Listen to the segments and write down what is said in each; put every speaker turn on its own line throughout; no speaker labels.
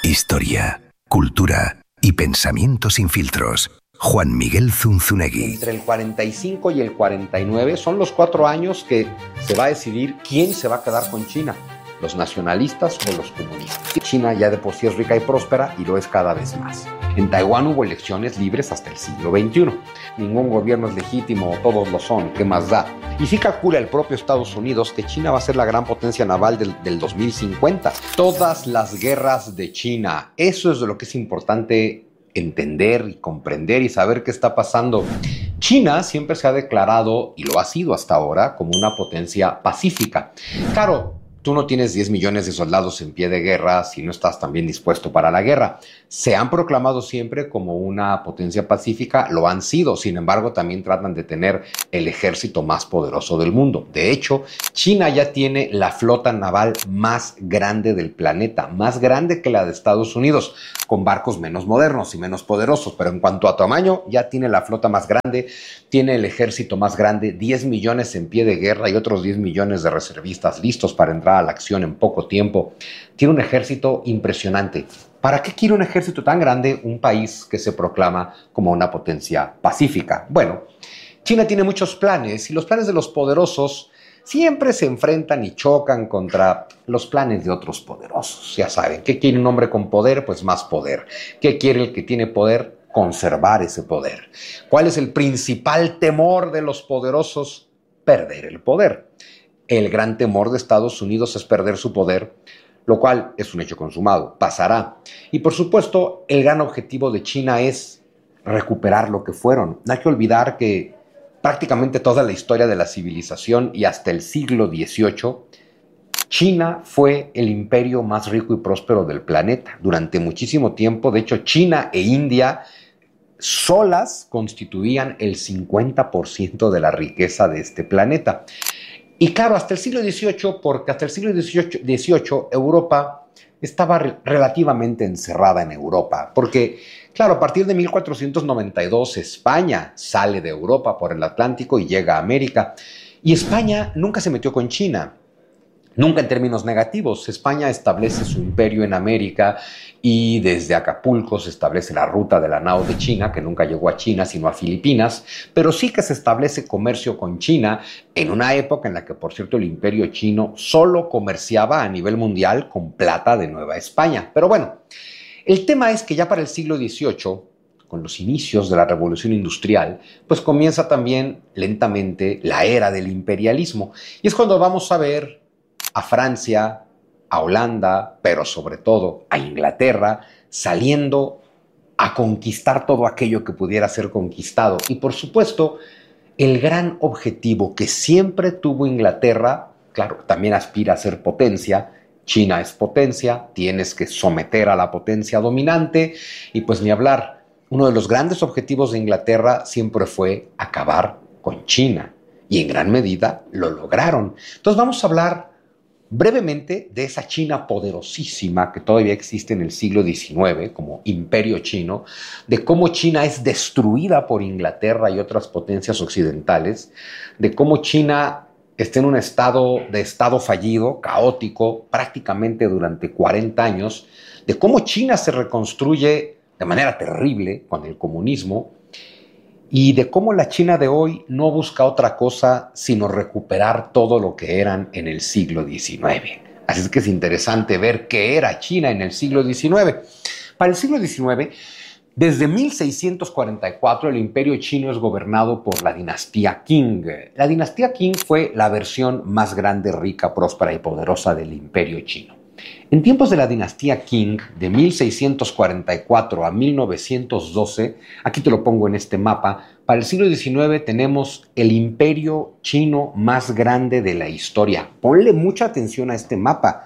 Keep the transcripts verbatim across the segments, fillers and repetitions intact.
Historia, cultura y pensamiento sin filtros. Juan Miguel Zunzunegui.
Entre el cuarenta y cinco y el cuarenta y nueve son los cuatro años que se va a decidir quién se va a quedar con China, los nacionalistas o los comunistas. China ya de por sí es rica y próspera y lo es cada vez más. En Taiwán hubo elecciones libres hasta el siglo veintiuno. Ningún gobierno es legítimo, todos lo son, ¿qué más da? Y sí calcula el propio Estados Unidos que China va a ser la gran potencia naval del, del dos mil cincuenta. Todas las guerras de China, eso es de lo que es importante entender y comprender y saber qué está pasando. China siempre se ha declarado, y lo ha sido hasta ahora, como una potencia pacífica. Claro, tú no tienes diez millones de soldados en pie de guerra si no estás también dispuesto para la guerra. Se han proclamado siempre como una potencia pacífica, lo han sido, sin embargo también tratan de tener el ejército más poderoso del mundo. De hecho, China ya tiene la flota naval más grande del planeta, más grande que la de Estados Unidos, con barcos menos modernos y menos poderosos, pero en cuanto a tamaño ya tiene la flota más grande, tiene el ejército más grande, diez millones en pie de guerra y otros diez millones de reservistas listos para entrar a la acción en poco tiempo. Tiene un ejército impresionante. ¿Para qué quiere un ejército tan grande un país que se proclama como una potencia pacífica? Bueno, China tiene muchos planes y los planes de los poderosos siempre se enfrentan y chocan contra los planes de otros poderosos. Ya saben, ¿qué quiere un hombre con poder? Pues más poder. ¿Qué quiere el que tiene poder? Conservar ese poder. ¿Cuál es el principal temor de los poderosos? Perder el poder. El gran temor de Estados Unidos es perder su poder, lo cual es un hecho consumado, pasará. Y por supuesto, el gran objetivo de China es recuperar lo que fueron. No hay que olvidar que prácticamente toda la historia de la civilización y hasta el siglo dieciocho, China fue el imperio más rico y próspero del planeta. Durante muchísimo tiempo, de hecho, China e India solas constituían el cincuenta por ciento de la riqueza de este planeta. Y claro, hasta el siglo dieciocho, porque hasta el siglo dieciocho Europa estaba re- relativamente encerrada en Europa, porque claro, a partir de mil cuatrocientos noventa y dos España sale de Europa por el Atlántico y llega a América, y España nunca se metió con China. Nunca en términos negativos. España establece su imperio en América y desde Acapulco se establece la ruta de la nao de China, que nunca llegó a China sino a Filipinas, pero sí que se establece comercio con China en una época en la que, por cierto, el imperio chino solo comerciaba a nivel mundial con plata de Nueva España. Pero bueno, el tema es que ya para el siglo dieciocho, con los inicios de la revolución industrial, pues comienza también lentamente la era del imperialismo. Y es cuando vamos a ver a Francia, a Holanda, pero sobre todo a Inglaterra, saliendo a conquistar todo aquello que pudiera ser conquistado. Y por supuesto, el gran objetivo que siempre tuvo Inglaterra, claro, también aspira a ser potencia. China es potencia, tienes que someter a la potencia dominante, y pues ni hablar. Uno de los grandes objetivos de Inglaterra siempre fue acabar con China, y en gran medida lo lograron. Entonces vamos a hablar brevemente de esa China poderosísima que todavía existe en el siglo diecinueve como imperio chino, de cómo China es destruida por Inglaterra y otras potencias occidentales, de cómo China está en un estado de estado fallido, caótico, prácticamente durante cuarenta años, de cómo China se reconstruye de manera terrible con el comunismo, y de cómo la China de hoy no busca otra cosa sino recuperar todo lo que eran en el siglo diecinueve. Así es que es interesante ver qué era China en el siglo diecinueve. Para el siglo diecinueve, desde mil seiscientos cuarenta y cuatro, el imperio chino es gobernado por la dinastía Qing. La dinastía Qing fue la versión más grande, rica, próspera y poderosa del imperio chino. En tiempos de la dinastía Qing, de mil seiscientos cuarenta y cuatro a mil novecientos doce, aquí te lo pongo en este mapa, para el siglo diecinueve tenemos el imperio chino más grande de la historia. Ponle mucha atención a este mapa.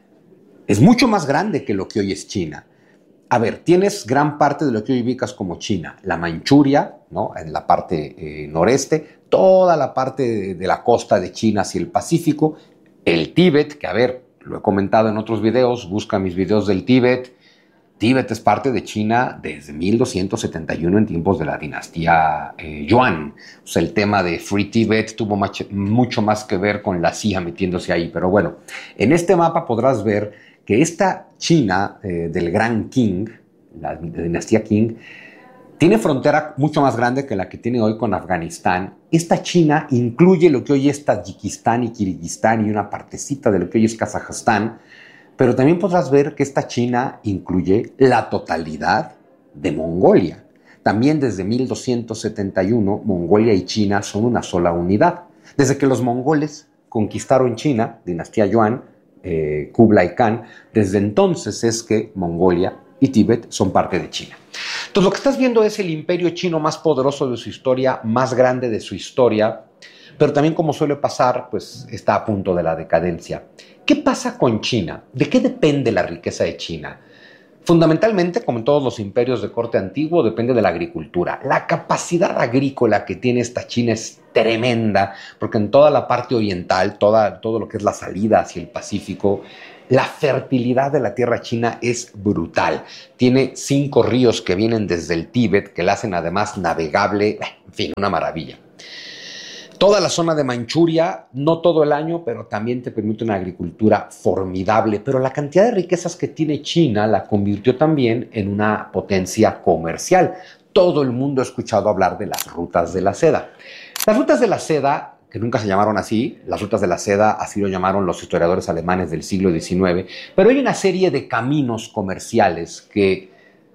Es mucho más grande que lo que hoy es China. A ver, tienes gran parte de lo que hoy ubicas como China. La Manchuria, ¿no?, en la parte eh, noreste, toda la parte de, de la costa de China hacia el Pacífico, el Tíbet, que a ver, lo he comentado en otros videos, busca mis videos del Tíbet. Tíbet es parte de China desde mil doscientos setenta y uno en tiempos de la dinastía eh, Yuan. O sea, el tema de Free Tibet tuvo mucho más que ver con la C I A metiéndose ahí. Pero bueno, en este mapa podrás ver que esta China eh, del gran Qing, la dinastía Qing, tiene frontera mucho más grande que la que tiene hoy con Afganistán. Esta China incluye lo que hoy es Tayikistán y Kirguistán y una partecita de lo que hoy es Kazajstán, pero también podrás ver que esta China incluye la totalidad de Mongolia. También desde mil doscientos setenta y uno, Mongolia y China son una sola unidad. Desde que los mongoles conquistaron China, dinastía Yuan, eh, Kublai Khan, desde entonces es que Mongolia y Tíbet son parte de China. Entonces lo que estás viendo es el imperio chino más poderoso de su historia, más grande de su historia, pero también, como suele pasar, pues está a punto de la decadencia. ¿Qué pasa con China? ¿De qué depende la riqueza de China? Fundamentalmente, como en todos los imperios de corte antiguo, depende de la agricultura. La capacidad agrícola que tiene esta China es tremenda, porque en toda la parte oriental, toda, todo lo que es la salida hacia el Pacífico, la fertilidad de la tierra china es brutal. Tiene cinco ríos que vienen desde el Tíbet, que la hacen además navegable, en fin, una maravilla. Toda la zona de Manchuria, no todo el año, pero también te permite una agricultura formidable. Pero la cantidad de riquezas que tiene China la convirtió también en una potencia comercial. Todo el mundo ha escuchado hablar de las rutas de la seda. Las rutas de la seda, que nunca se llamaron así, las rutas de la seda así lo llamaron los historiadores alemanes del siglo diecinueve, pero hay una serie de caminos comerciales que,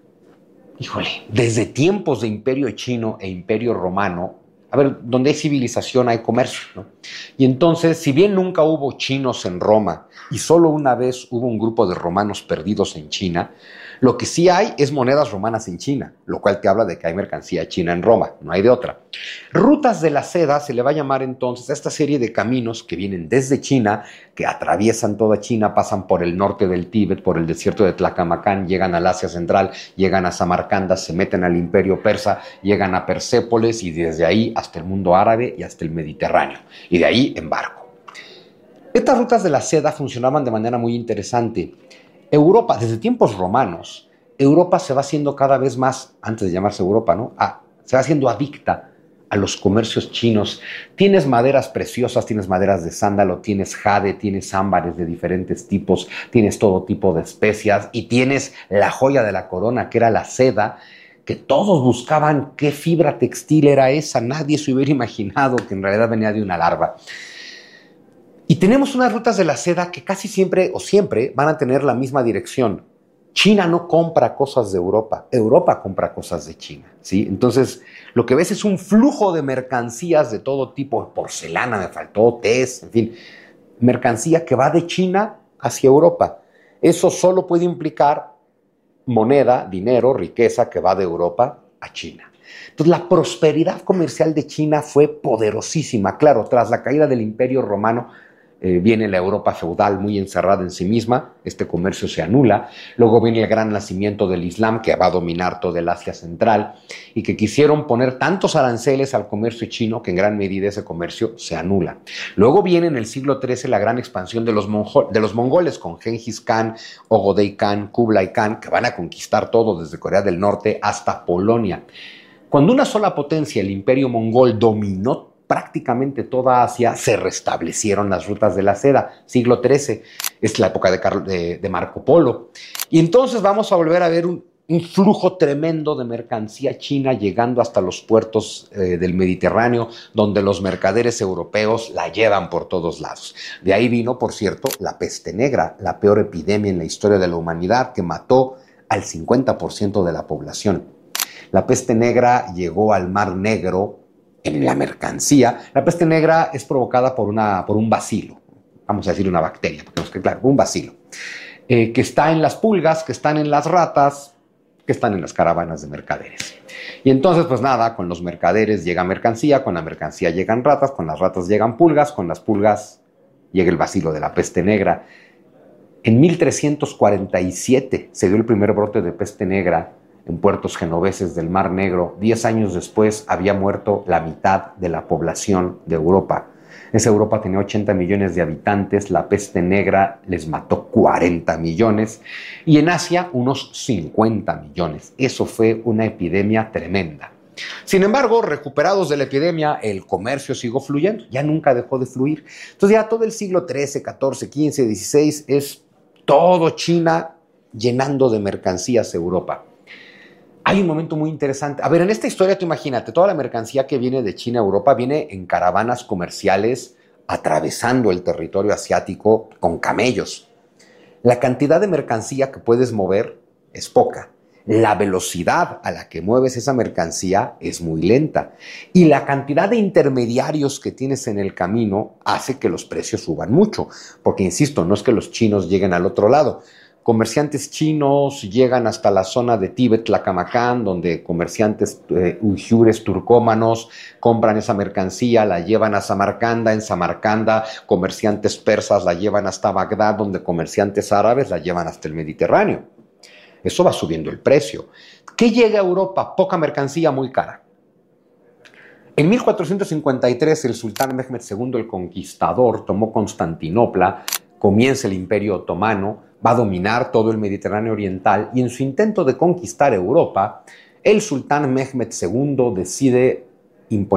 híjole, desde tiempos de imperio chino e imperio romano, a ver, donde hay civilización hay comercio, ¿no? Y entonces, si bien nunca hubo chinos en Roma y solo una vez hubo un grupo de romanos perdidos en China, lo que sí hay es monedas romanas en China, lo cual te habla de que hay mercancía china en Roma, no hay de otra. Rutas de la seda se le va a llamar entonces a esta serie de caminos que vienen desde China, que atraviesan toda China, pasan por el norte del Tíbet, por el desierto de Tlaxcamacán, llegan al Asia Central, llegan a Samarcanda, se meten al Imperio Persa, llegan a Persépolis y desde ahí hasta el mundo árabe y hasta el Mediterráneo, y de ahí en barco. Estas rutas de la seda funcionaban de manera muy interesante. Europa, desde tiempos romanos, Europa se va haciendo cada vez más, antes de llamarse Europa, ¿no? Ah, se va haciendo adicta a los comercios chinos. Tienes maderas preciosas, tienes maderas de sándalo, tienes jade, tienes ámbares de diferentes tipos, tienes todo tipo de especias y tienes la joya de la corona, que era la seda, que todos buscaban qué fibra textil era esa. Nadie se hubiera imaginado que en realidad venía de una larva. Y tenemos unas rutas de la seda que casi siempre o siempre van a tener la misma dirección. China no compra cosas de Europa, Europa compra cosas de China, ¿sí? Entonces, lo que ves es un flujo de mercancías de todo tipo, porcelana, me faltó, tés, en fin, mercancía que va de China hacia Europa. Eso solo puede implicar moneda, dinero, riqueza que va de Europa a China. Entonces, la prosperidad comercial de China fue poderosísima. Claro, tras la caída del Imperio Romano, Eh, viene la Europa feudal muy encerrada en sí misma, este comercio se anula, luego viene el gran nacimiento del Islam que va a dominar todo el Asia Central y que quisieron poner tantos aranceles al comercio chino que en gran medida ese comercio se anula. Luego viene en el siglo trece la gran expansión de los, monjo- de los mongoles con Gengis Khan, Ogodei Khan, Kublai Khan, que van a conquistar todo desde Corea del Norte hasta Polonia. Cuando una sola potencia, el imperio mongol, dominó prácticamente toda Asia, se restablecieron las rutas de la seda. Siglo trece, es la época de, Car- de, de Marco Polo. Y entonces vamos a volver a ver un, un flujo tremendo de mercancía china llegando hasta los puertos eh, del Mediterráneo, donde los mercaderes europeos la llevan por todos lados. De ahí vino, por cierto, la peste negra, la peor epidemia en la historia de la humanidad, que mató al cincuenta por ciento de la población. La peste negra llegó al Mar Negro en la mercancía. La peste negra es provocada por, una, por un bacilo, vamos a decir una bacteria, porque nos queda claro, un bacilo, eh, que está en las pulgas, que están en las ratas, que están en las caravanas de mercaderes. Y entonces, pues nada, con los mercaderes llega mercancía, con la mercancía llegan ratas, con las ratas llegan pulgas, con las pulgas llega el bacilo de la peste negra. En mil trescientos cuarenta y siete se dio el primer brote de peste negra en puertos genoveses del Mar Negro. Diez años después había muerto la mitad de la población de Europa. Esa Europa tenía ochenta millones de habitantes, la peste negra les mató cuarenta millones y en Asia unos cincuenta millones. Eso fue una epidemia tremenda. Sin embargo, recuperados de la epidemia, el comercio siguió fluyendo, ya nunca dejó de fluir. Entonces ya todo el siglo trece, catorce, quince, dieciséis es todo China llenando de mercancías Europa. Hay un momento muy interesante. A ver, en esta historia tú imagínate, toda la mercancía que viene de China a Europa viene en caravanas comerciales atravesando el territorio asiático con camellos. La cantidad de mercancía que puedes mover es poca. La velocidad a la que mueves esa mercancía es muy lenta. Y la cantidad de intermediarios que tienes en el camino hace que los precios suban mucho. Porque, insisto, no es que los chinos lleguen al otro lado. Comerciantes chinos llegan hasta la zona de Tíbet, Tlacamacán, donde comerciantes eh, uigures turcómanos compran esa mercancía, la llevan a Samarcanda, en Samarcanda comerciantes persas la llevan hasta Bagdad, donde comerciantes árabes la llevan hasta el Mediterráneo. Eso va subiendo el precio. ¿Qué llega a Europa? Poca mercancía, muy cara. En mil cuatrocientos cincuenta y tres el sultán Mehmed segundo el Conquistador tomó Constantinopla, comienza el Imperio Otomano, va a dominar todo el Mediterráneo Oriental y en su intento de conquistar Europa, el sultán Mehmed segundo decide imponer